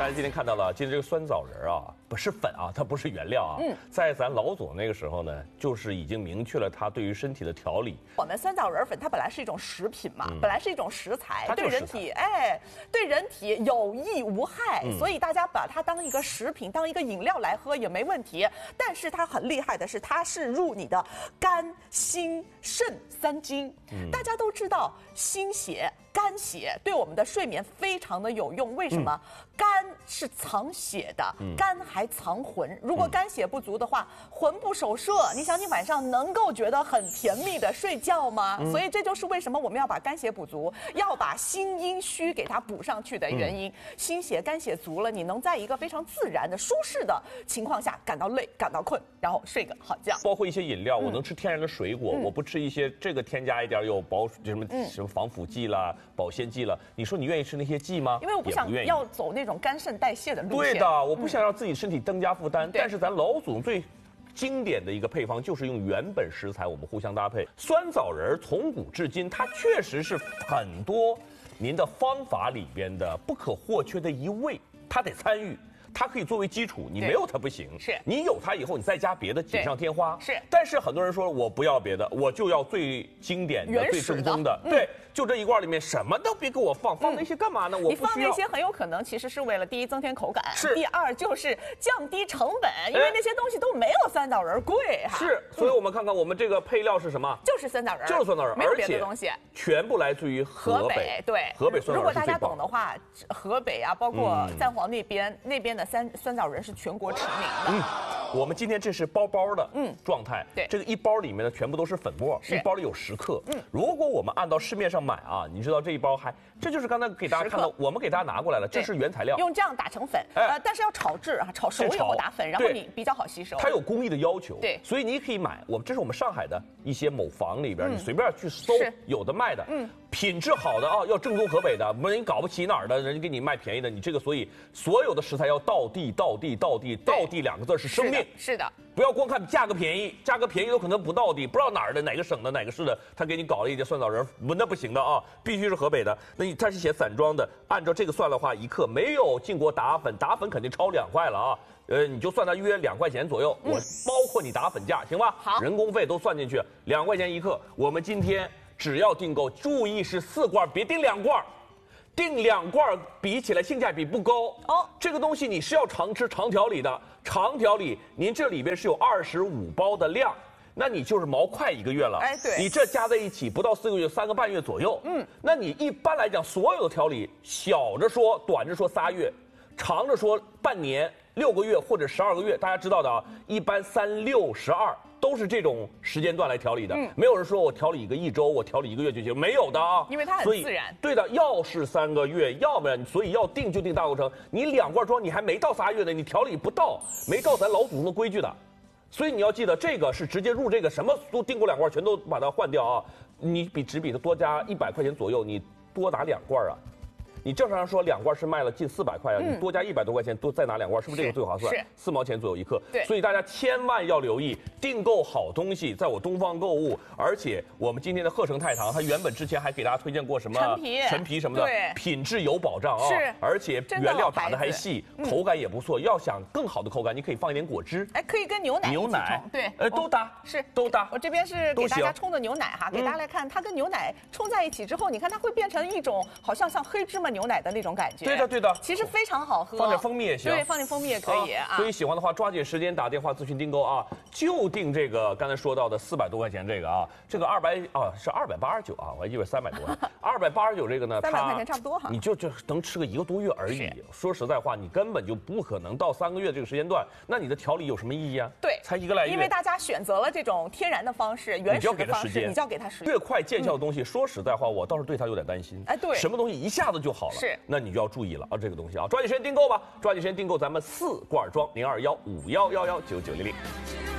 家今天看到了，今天这个酸枣仁啊，不是粉啊，它不是原料啊。在咱老祖那个时候呢，就是已经明确了它对于身体的调理。 我们酸枣仁粉它本来是一种食品嘛，本来是一种食材， 它就是对人体对人体有益无害，所以大家把它当一个食品，当一个饮料来喝也没问题。但是它很厉害的是，它是入你的肝、心、肾三经。大家都知道，心血、肝血对我们的睡眠非常的有用。为什么？肝是藏血的，肝还藏魂。如果肝血不足的话，魂不守舍。你想，你晚上能够觉得很甜蜜的睡觉吗？所以这就是为什么我们要把肝血补足，要把心阴虚给它补上去的原因。心血、肝血足了，你能在一个非常自然的、舒适的情况下感到累、感到困，然后睡个好觉。 包括一些饮料，我能吃天然的水果，我不吃一些这个添加一点有什么防腐剂啦、保鲜剂了。你说你愿意吃那些剂吗？ 因为我不想要走那种肝肾代谢的路线。 对的，我不想让自己身体增加负担。但是咱老祖最经典的一个配方就是用原本食材，我们互相搭配。酸枣仁从古至今，它确实是很多您的方法里边的不可或缺的一味，它得参与。它可以作为基础，你没有它不行。 是你有它以后，你再加别的锦上添花。 是， 但是很多人说我不要别的，我就要最经典的、最正宗的。对，就这一罐里面什么都别给我放那些干嘛呢？我不需要。 你放那些很有可能其实是为了第一增添口感， 是第二就是降低成本，因为那些东西都没有酸枣仁贵哈。 是，所以我们看看我们这个配料是什么？ 就是酸枣仁， 就是酸枣仁， 没有别的东西。 全部来自于河北。 对， 河北酸枣仁。 如果大家懂的话，河北啊，包括赞皇那边的酸枣仁是全国驰名的。 我们今天这是包包的状态。 对， 这个一包里面呢全部都是粉末，一包里有10克。如果我们按到市面上买啊，你知道这一包这就是刚才给大家看到，我们给大家拿过来了，这是原材料， 用这样打成粉。但是要炒制啊，炒熟以后打粉，然后你比较好吸收。 它有工艺的要求。 对， 所以你可以买这是我们上海的一些某房里边，你随便去搜，有的卖的。品质好的啊，要正宗河北的，你搞不起哪儿的，人家给你卖便宜的，你这个所以所有的食材要道地2个字是生命。 是的， 不要光看价格便宜，价格便宜有可能不道地，不知道哪儿的哪个省的哪个市的，他给你搞了一些酸枣仁，那不行的啊，必须是河北的。那它是写散装的，按照这个算的话，1克没有进锅打粉，打粉肯定超2块了啊。你就算它约2块钱左右，我包括你打粉价，行吧？ 好， 人工费都算进去，2块钱1克。我们今天只要订购，注意是4罐，别订2罐。订2罐比起来性价比不高哦。这个东西你是要常吃常调理的，常调理您这里边是有25包的量，那你就是毛快1个月了。 对， 你这加在一起不到4个月，3个半月左右。那你一般来讲所有的调理，小着说，短着说3月，长着说半年、6个月或者12个月，大家知道的啊，一般3、6、12。都是这种时间段来调理的，没有人说我调理1周，我调理1个月就行，没有的啊， 因为它很自然。 对的，要是3个月，要不然所以要定就定大工程。你2罐装，你还没到3月呢，你调理不到，没照咱老祖宗的规矩的，所以你要记得，这个是直接入这个什么都订购2罐，全都把它换掉啊！你只比它多加100块钱左右，你多拿2罐啊。你正常说2罐是卖了近400块啊，你多加100多块钱，多再拿2罐，是不是这个最划算？ 是 4毛钱左右1克。 对， 所以大家千万要留意，订购好东西，在我东方购物，而且我们今天的鹤城太堂，它原本之前还给大家推荐过什么陈皮什么的， 对， 品质有保障啊， 是， 而且原料打得还细，口感也不错。要想更好的口感，你可以放一点果汁， 可以跟牛奶对， 都搭， 是都搭。 我这边是给大家冲的牛奶哈，给大家来看，它跟牛奶冲在一起之后，你看它会变成一种好像黑芝麻牛奶的那种感觉。 对的， 其实非常好喝， 放点蜂蜜也行。 对，放点蜂蜜也可以啊。 所以喜欢的话，抓紧时间打电话咨询订购啊，就订这个刚才说到的400多块钱这个啊，这个是289啊，我还以为300多，289这个呢 ，300块钱差不多哈， 你就能吃个1个多月而已。说实在话，你根本就不可能到3个月这个时间段，那你的调理有什么意义啊？ 对， 才1个来月。 因为大家选择了这种天然的方式，原始的方式，你就要给它时间。 越快见效的东西，说实在话，我倒是对它有点担心。 对， 什么东西一下子就好了， 是， 那你就要注意了啊，这个东西啊，抓紧时间订购吧，抓紧时间订购咱们4罐装，0215119900。